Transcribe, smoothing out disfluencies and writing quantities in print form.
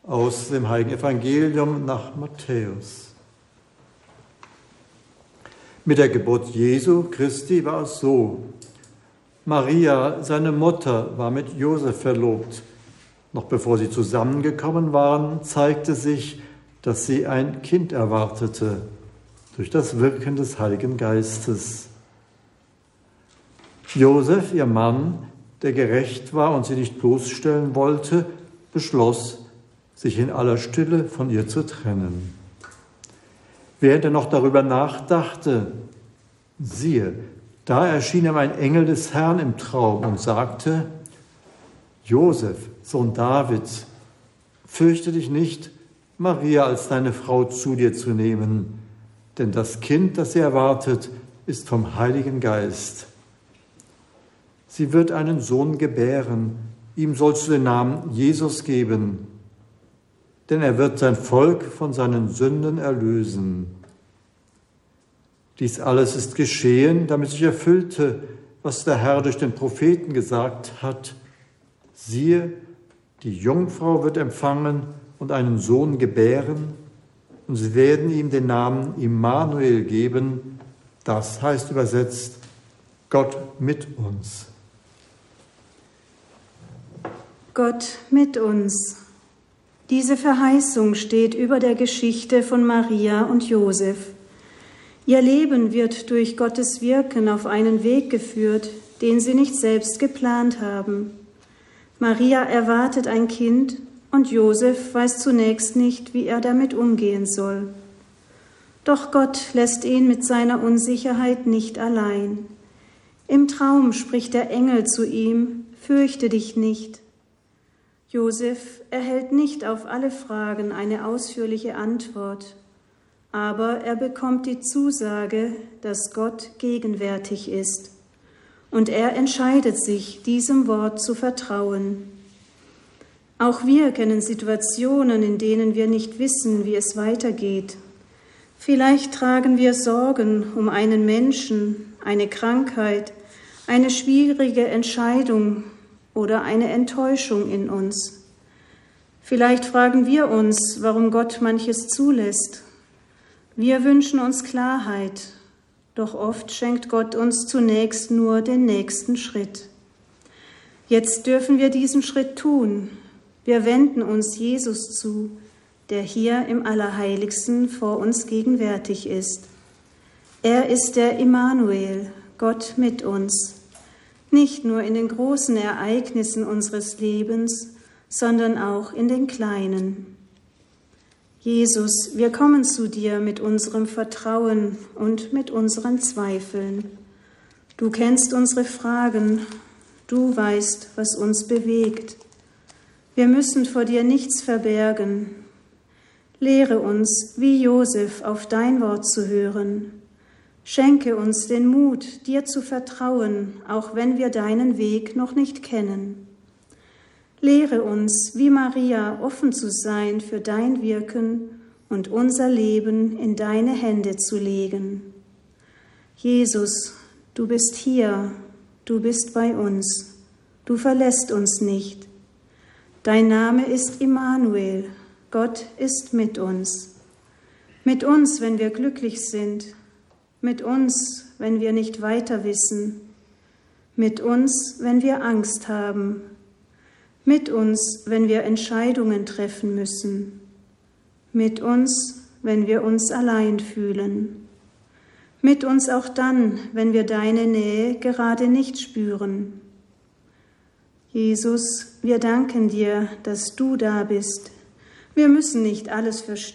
Aus dem Heiligen Evangelium nach Matthäus. Mit der Geburt Jesu Christi war es so: Maria, seine Mutter, war mit Josef verlobt. Noch bevor sie zusammengekommen waren, zeigte sich, dass sie ein Kind erwartete, durch das Wirken des Heiligen Geistes. Josef, ihr Mann, der gerecht war und sie nicht bloßstellen wollte, beschloss, sich in aller Stille von ihr zu trennen. Während er noch darüber nachdachte, siehe, da erschien ihm ein Engel des Herrn im Traum und sagte: Josef, Sohn Davids, fürchte dich nicht, Maria als deine Frau zu dir zu nehmen, denn das Kind, das sie erwartet, ist vom Heiligen Geist. Sie wird einen Sohn gebären, ihm sollst du den Namen Jesus geben, denn er wird sein Volk von seinen Sünden erlösen. Dies alles ist geschehen, damit sich erfüllte, was der Herr durch den Propheten gesagt hat: Siehe, die Jungfrau wird empfangen und einen Sohn gebären, und sie werden ihm den Namen Immanuel geben. Das heißt übersetzt: Gott mit uns. Gott mit uns. Diese Verheißung steht über der Geschichte von Maria und Josef. Ihr Leben wird durch Gottes Wirken auf einen Weg geführt, den sie nicht selbst geplant haben. Maria erwartet ein Kind und Josef weiß zunächst nicht, wie er damit umgehen soll. Doch Gott lässt ihn mit seiner Unsicherheit nicht allein. Im Traum spricht der Engel zu ihm: Fürchte dich nicht. Josef erhält nicht auf alle Fragen eine ausführliche Antwort, aber er bekommt die Zusage, dass Gott gegenwärtig ist. Und er entscheidet sich, diesem Wort zu vertrauen. Auch wir kennen Situationen, in denen wir nicht wissen, wie es weitergeht. Vielleicht tragen wir Sorgen um einen Menschen, eine Krankheit, eine schwierige Entscheidung oder eine Enttäuschung in uns. Vielleicht fragen wir uns, warum Gott manches zulässt. Wir wünschen uns Klarheit, doch oft schenkt Gott uns zunächst nur den nächsten Schritt. Jetzt dürfen wir diesen Schritt tun. Wir wenden uns Jesus zu, der hier im Allerheiligsten vor uns gegenwärtig ist. Er ist der Immanuel, Gott mit uns. Nicht nur in den großen Ereignissen unseres Lebens, sondern auch in den kleinen. Jesus, wir kommen zu dir mit unserem Vertrauen und mit unseren Zweifeln. Du kennst unsere Fragen, du weißt, was uns bewegt. Wir müssen vor dir nichts verbergen. Lehre uns, wie Josef, auf dein Wort zu hören. Schenke uns den Mut, dir zu vertrauen, auch wenn wir deinen Weg noch nicht kennen. Lehre uns, wie Maria, offen zu sein für dein Wirken und unser Leben in deine Hände zu legen. Jesus, du bist hier, du bist bei uns, du verlässt uns nicht. Dein Name ist Immanuel, Gott ist mit uns. Mit uns, wenn wir glücklich sind, mit uns, wenn wir nicht weiter wissen, mit uns, wenn wir Angst haben, mit uns, wenn wir Entscheidungen treffen müssen, mit uns, wenn wir uns allein fühlen, mit uns auch dann, wenn wir deine Nähe gerade nicht spüren. Jesus, wir danken dir, dass du da bist. Wir müssen nicht alles verstehen.